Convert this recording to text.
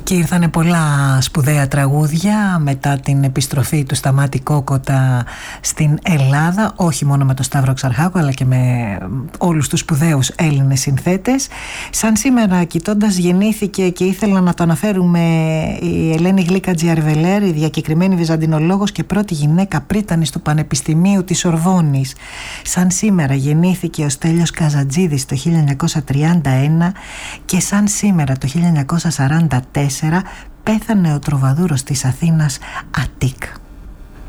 Και ήρθανε πολλά σπουδαία τραγούδια μετά την επιστροφή του Σταμάτη Κόκοτα στην Ελλάδα, όχι μόνο με τον Σταύρο Ξαρχάκο αλλά και με όλους τους σπουδαίους Έλληνες συνθέτες. Σαν σήμερα κοιτώντας γεννήθηκε, και ήθελα να το αναφέρουμε, η Ελένη Γλίκα Τζιαρβελέρ, η διακεκριμένη βυζαντινολόγος και πρώτη γυναίκα πρίτανης του Πανεπιστημίου της Σορβόνης. Σαν σήμερα γεννήθηκε ο Στέλιος Καζατζίδης το 1931 και σαν σήμερα το 1944 πέθανε ο τροβαδούρος της Αθήνας Αττικ.